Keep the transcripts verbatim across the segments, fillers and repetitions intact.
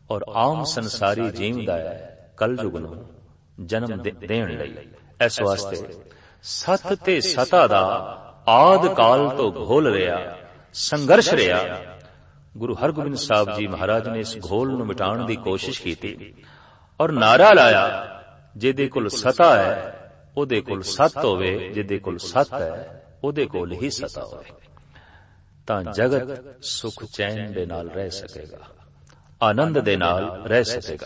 ਔਰ ਆਮ ਸੰਸਾਰੀ ਜੀਵ ਦਾ ਕਲਯੁਗ ਨੂੰ ਜਨਮ ਦੇਣ ਲਈ। ਇਸ ਵਾਸਤੇ ਸਤ ਤੇ ਸਤਾ ਦਾ ਆਦ ਕਾਲ ਤੋਂ ਘੋਲ ਰਿਹਾ, ਸੰਘਰਸ਼ ਰਿਹਾ। ਗੁਰੂ ਹਰਗੋਬਿੰਦ ਸਾਹਿਬ ਜੀ ਮਹਾਰਾਜ ਨੇ ਇਸ ਘੋਲ ਨੂੰ ਮਿਟਾਉਣ ਦੀ ਕੋਸ਼ਿਸ਼ ਕੀਤੀ ਔਰ ਨਾਰਾ ਲਾਇਆ, ਜਿਹਦੇ ਕੋਲ ਸਤਾ ਹੈ ਉਹਦੇ ਕੋਲ ਸਤ ਹੋਵੇ, ਜਿਹਦੇ ਕੋਲ ਸਤ ਹੈ ਉਹਦੇ ਕੋਲ ਹੀ ਸਤਾ ਹੋਵੇ, ਤਾਂ ਜਗਤ ਸੁਖ ਚੈਨ ਦੇ ਨਾਲ ਰਹਿ ਸਕੇਗਾ, ਆਨੰਦ ਦੇ ਨਾਲ ਰਹਿ ਸਕੇਗਾ।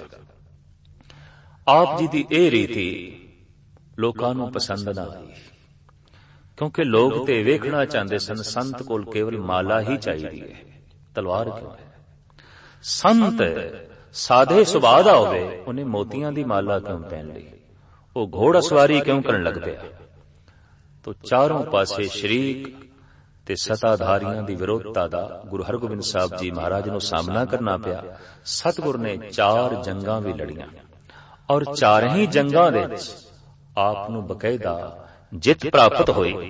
ਆਪ ਜੀ ਦੀ ਇਹ ਰੀਤੀ ਲੋਕਾਂ ਨੂੰ ਪਸੰਦ ਨਾ ਆਈ, ਕਿਉਂਕਿ ਲੋਕ ਤੇ ਵੇਖਣਾ ਚਾਹੁੰਦੇ ਸਨ ਸੰਤ ਕੋਲ ਕੇਵਲ ਮਾਲਾ ਹੀ ਚਾਹੀਦੀ ਹੈ, ਤਲਵਾਰ ਕਿਉਂ ਹੈ। ਸੰਤ ਸਾਦੇ ਸੁਭਾਅ ਦਾ ਹੋਵੇ, ਉਹਨੇ ਮੋਤੀਆਂ ਦੀ ਮਾਲਾ ਕਿਉਂ ਪਹਿਨ ਲਈ, ਉਹ ਘੋੜਾ ਸਵਾਰੀ ਕਿਉਂ ਕਰਨ ਲੱਗ ਪਿਆ। ਤੋ ਚਾਰੋਂ ਪਾਸੇ ਸ਼ਰੀਕ ਤੇ ਸਤਾਧਾਰੀਆਂ ਦੀ ਵਿਰੋਧਤਾ ਦਾ ਗੁਰੂ ਹਰਗੋਬਿੰਦ ਸਾਹਿਬ ਜੀ ਮਹਾਰਾਜ ਨੂੰ ਸਾਹਮਣਾ ਕਰਨਾ ਪਿਆ। ਸਤਿਗੁਰ ਨੇ ਚਾਰ ਜੰਗਾਂ ਵੀ ਲੜੀਆਂ ਔਰ ਚਾਰ ਹੀ ਜੰਗਾਂ ਦੇ ਵਿੱਚ ਆਪ ਨੂੰ ਬਕਾਇਦਾ ਜਿੱਤ ਪ੍ਰਾਪਤ ਹੋਈ।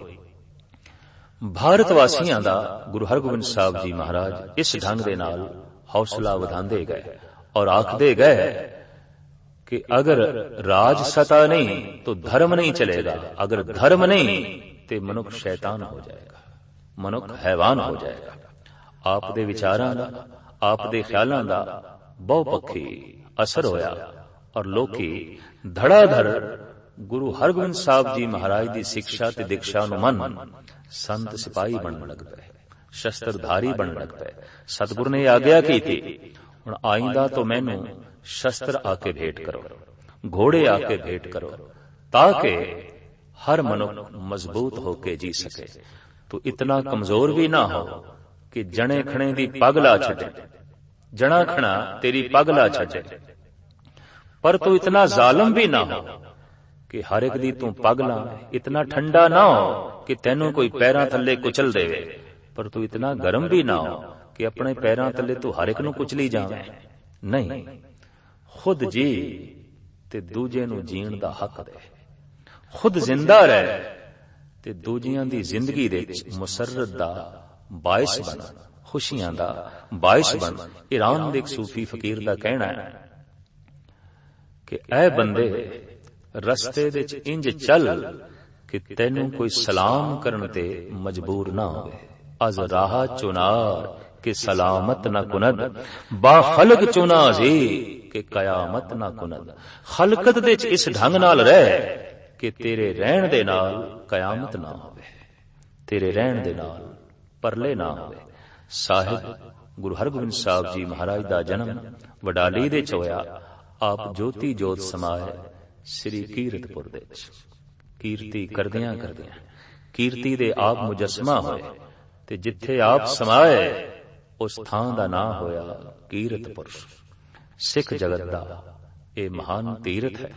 ਭਾਰਤ ਵਾਸੀਆਂ ਦਾ ਗੁਰੂ ਹਰਗੋਬਿੰਦ ਸਾਹਿਬ ਜੀ ਮਹਾਰਾਜ ਇਸ ਢੰਗ ਦੇ ਨਾਲ ਹੌਸਲਾ ਵਧਾਉਂਦੇ ਗਏ ਔਰ ਆਖਦੇ ਗਏ ਕਿ ਅਗਰ ਰਾਜ ਸਤਾ ਨਹੀਂ ਤਾਂ ਧਰਮ ਨਹੀਂ ਚਲੇਗਾ, ਅਗਰ ਧਰਮ ਨਹੀਂ ਤੇ ਮਨੁੱਖ ਸ਼ੈਤਾਨ ਹੋ ਜਾਏਗਾ, ਮਨੁੱਖ ਹੈਵਾਨ ਹੋ ਜਾਏਗਾ। ਆਪ ਦੇ ਵਿਚਾਰਾਂ ਦਾ, ਆਪ ਦੇ ਖਿਆਲਾਂ ਦਾ ਬਹੁਪੱਖੀ ਅਸਰ ਹੋਇਆ ਔਰ ਲੋਕੀ ਧੜਾਧੜ ਗੁਰੂ ਹਰਗੋਬਿੰਦ ਸਾਹਿਬ ਜੀ ਮਹਾਰਾਜ ਦੀ ਸਿੱਖਿਆ ਤੇ ਦੀਕਸ਼ਾ ਨੂੰ ਮੰਨ ਸੰਤ ਸਿਪਾਹੀ ਬਣਨ ਲੱਗ ਪਏ, ਸ਼ਸਤਰਧਾਰੀ ਬਣਨ ਲੱਗ ਪਏ। ਸਤਿਗੁਰ ਨੇ ਆਗਿਆ ਕੀਤੀ, ਹੁਣ ਆਇੰਦਾ ਤੋਂ ਮੈਨੂੰ ਸ਼ਸਤਰ ਆ ਕੇ ਭੇਟ ਕਰੋ, ਘੋੜੇ ਆ ਕੇ ਭੇਟ ਕਰੋ, ਤਾਂ ਕਿ ਹਰ ਮਨੁੱਖ ਮਜ਼ਬੂਤ ਹੋ ਕੇ ਜੀ ਸਕੇ। ਤੂੰ ਇਤਨਾ ਕਮਜ਼ੋਰ ਵੀ ਨਾ ਹੋ ਕਿ ਜਣੇ ਖਣੇ ਦੀ ਪੱਗ ਲਾ ਛੱਡੇ, ਜਣਾ ਖਣਾ ਤੇਰੀ ਪੱਗ ਲਾ ਛੱਡੇ, ਪਰ ਤੂੰ ਇਤਨਾ ਜ਼ਾਲਮ ਵੀ ਨਾ ਹੋ ਕਿ ਹਰ ਇੱਕ ਦੀ ਤੂੰ ਪੱਗ ਲਾ। ਇਤਨਾ ਠੰਡਾ ਨਾ ਹੋ ਕਿ ਤੈਨੂੰ ਕੋਈ ਪੈਰਾਂ ਥੱਲੇ ਕੁਚਲ ਦੇਵੇ, ਪਰ ਤੂੰ ਇਤਨਾ ਗਰਮ ਵੀ ਨਾ ਹੋ ਕਿ ਆਪਣੇ ਪੈਰਾਂ ਥੱਲੇ ਤੂੰ ਹਰ ਇੱਕ ਨੂੰ ਕੁਚਲੀ ਜਾਵੇਂ। ਨਹੀਂ, ਖੁਦ ਜੀ ਤੇ ਦੂਜੇ ਨੂੰ ਜੀਣ ਦਾ ਹੱਕ ਦੇ, ਖੁਦ ਜ਼ਿੰਦਾ ਰਹਿ ਤੇ ਦੂਜਿਆਂ ਦੀ ਜ਼ਿੰਦਗੀ ਦੇ ਵਿੱਚ ਮੁਸਰਤ ਦਾ ਬਾਇਸ ਬਣ, ਖੁਸ਼ੀਆਂ ਦਾ ਬਾਇਸ ਬਣ। ਈਰਾਨ ਦੇ ਇੱਕ ਸੂਫੀ ਫਕੀਰ ਦਾ ਕਹਿਣਾ ਹੈ ਕਿ ਐ ਬੰਦੇ ਰਸਤੇ ਦੇ ਵਿੱਚ ਇੰਜ ਚੱਲ ਕਿ ਤੈਨੂੰ ਕੋਈ ਸਲਾਮ ਕਰਨ ਤੇ ਮਜਬੂਰ ਨਾ ਹੋਵੇ। ਅਜ਼ ਰਾਹ ਚੁਨਾਰ ਕਿ ਸਲਾਮਤ ਨਾ ਕੁਨਦ, ਬਾ ਖਲਕ ਚੁਨਾ ਜੀ ਕਿ ਕਯਾਮਤ ਨਾ ਕੁਨਦ। ਖਲਕਤ ਦੇ ਵਿੱਚ ਇਸ ਢੰਗ ਨਾਲ ਰਹਿ ਕਿ ਤੇਰੇ ਰਹਿਣ ਦੇ ਨਾਲ ਕਯਾਮਤ ਨਾ ਹੋਵੇ, ਤੇਰੇ ਰਹਿਣ ਦੇ ਨਾਲ ਪਰਲੇ ਨਾ ਹੋਵੇ। ਸਾਹਿਬ ਗੁਰੂ ਹਰਗੋਬਿੰਦ ਸਾਹਿਬ ਜੀ ਮਹਾਰਾਜ ਦਾ ਜਨਮ ਵਡਾਲੀ ਦੇ ਚ ਹੋਇਆ। ਆਪ ਜੋਤੀ ਜੋਤ ਸਮਾਏ ਸ੍ਰੀ ਕੀਰਤਪੁਰ ਦੇ ਵਿੱਚ। ਕੀਰਤੀ ਕਰਦਿਆਂ ਕਰਦਿਆਂ ਕੀਰਤੀ ਦੇ ਆਪ ਮੁਜਸਮਾ ਹੋਏ ਤੇ ਜਿੱਥੇ ਆਪ ਸਮਾਏ ਉਸ ਥਾਂ ਦਾ ਨਾਂ ਹੋਇਆ ਕੀਰਤਪੁਰ। ਸਿੱਖ ਜਗਤ ਦਾ ਇਹ ਮਹਾਨ ਤੀਰਥ ਹੈ।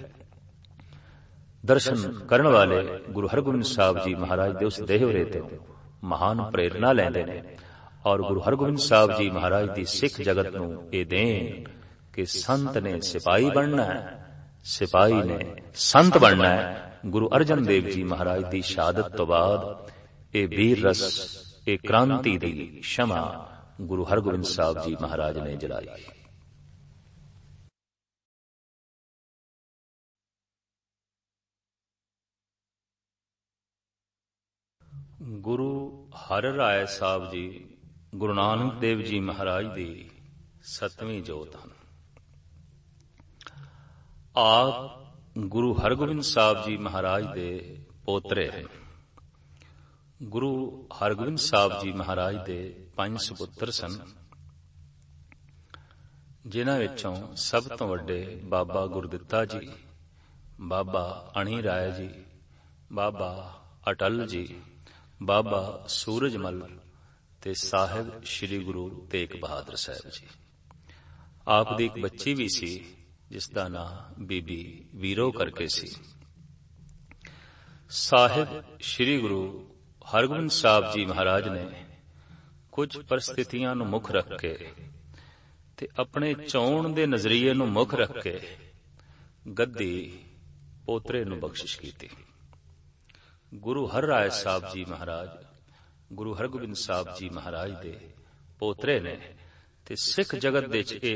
ਦਰਸ਼ਨ ਕਰਨ ਵਾਲੇ ਗੁਰੂ ਹਰਗੋਬਿੰਦ ਸਾਹਿਬ ਜੀ ਮਹਾਰਾਜ ਦੇ ਉਸ ਦੇਹਰੇ ਤੋਂ ਮਹਾਨ ਪ੍ਰੇਰਨਾ ਲੈਂਦੇ ਨੇ ਔਰ ਗੁਰੂ ਹਰਗੋਬਿੰਦ ਸਾਹਿਬ ਜੀ ਮਹਾਰਾਜ ਦੀ ਸਿੱਖ ਜਗਤ ਨੂੰ ਇਹ ਦੇਣ ਕਿ ਸੰਤ ਨੇ ਸਿਪਾਹੀ ਬਣਨਾ ਹੈ, ਸਿਪਾਹੀ ਨੇ ਸੰਤ ਬਣਨਾ ਹੈ। ਗੁਰੂ ਅਰਜਨ ਦੇਵ ਜੀ ਮਹਾਰਾਜ ਦੀ ਸ਼ਹਾਦਤ ਤੋਂ ਬਾਅਦ ਇਹ ਵੀਰ ਰਸ, ਇਹ ਕ੍ਰਾਂਤੀ ਦੀ ਸ਼ਮਾ ਗੁਰੂ ਹਰਗੋਬਿੰਦ ਸਾਹਿਬ ਜੀ ਮਹਾਰਾਜ ਨੇ ਜਲਾਈ। ਗੁਰੂ ਹਰਿ ਰਾਏ ਸਾਹਿਬ ਜੀ ਗੁਰੂ ਨਾਨਕ ਦੇਵ ਜੀ ਮਹਾਰਾਜ ਦੀ ਸਤਵੀਂ ਜੋਤ ਹਨ। ਆਪ ਗੁਰੂ ਹਰਗੋਬਿੰਦ ਸਾਹਿਬ ਜੀ ਮਹਾਰਾਜ ਦੇ ਪੋਤਰੇ ਹਨ। ਗੁਰੂ ਹਰਗੋਬਿੰਦ ਸਾਹਿਬ ਜੀ ਮਹਾਰਾਜ ਦੇ ਪੰਜ ਸੁਪੁੱਤਰ ਸਨ, ਜਿਨ੍ਹਾਂ ਵਿੱਚੋਂ ਸਭ ਤੋਂ ਵੱਡੇ ਬਾਬਾ ਗੁਰਦਿੱਤਾ ਜੀ, ਬਾਬਾ ਅਣੀ ਰਾਏ ਜੀ, ਬਾਬਾ ਅਟਲ ਜੀ, ਬਾਬਾ ਸੂਰਜਮਲ ਤੇ ਸਾਹਿਬ ਸ੍ਰੀ ਗੁਰੂ ਤੇਗ ਬਹਾਦਰ ਸਾਹਿਬ ਜੀ। ਆਪ ਦੀ ਇੱਕ ਬੱਚੀ ਵੀ ਸੀ ਜਿਸ ਦਾ ਨਾਂ ਬੀਬੀ ਵੀਰੋ ਕਰਕੇ ਸੀ। ਸਾਹਿਬ ਸ੍ਰੀ ਗੁਰੂ ਹਰਗੋਬਿੰਦ ਸਾਹਿਬ ਜੀ ਮਹਾਰਾਜ ਨੇ ਕੁਝ ਪਰਿਸਥਿਤੀਆਂ ਨੂੰ ਮੁੱਖ ਰੱਖ ਕੇ ਤੇ ਆਪਣੇ ਚੋਣ ਦੇ ਨਜ਼ਰੀਏ ਨੂੰ ਮੁੱਖ ਰੱਖ ਕੇ ਗੱਦੀ ਪੋਤਰੇ ਨੂੰ ਬਖਸ਼ਿਸ਼ ਕੀਤੀ। ਗੁਰੂ ਹਰਿ ਰਾਏ ਸਾਹਿਬ ਜੀ ਮਹਾਰਾਜ ਗੁਰੂ ਹਰਗੋਬਿੰਦ ਸਾਹਿਬ ਜੀ ਮਹਾਰਾਜ ਦੇ ਪੋਤਰੇ ਨੇ ਤੇ ਸਿੱਖ ਜਗਤ ਦੇ ਚ ਇਹ